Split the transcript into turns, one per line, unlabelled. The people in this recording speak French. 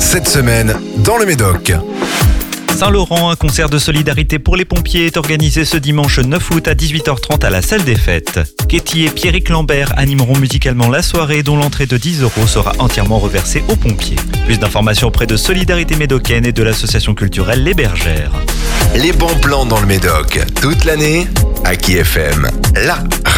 cette semaine dans le Médoc.
Saint-Laurent, un concert de solidarité pour les pompiers est organisé ce dimanche 9 août à 18h30 à la salle des fêtes. Katie et Pierrick Lambert animeront musicalement la soirée dont l'entrée de 10 € sera entièrement reversée aux pompiers. Plus d'informations auprès de Solidarité Médocaine et de l'association culturelle Les Bergères.
Les bons plans dans le Médoc, toute l'année, à Aki FM, la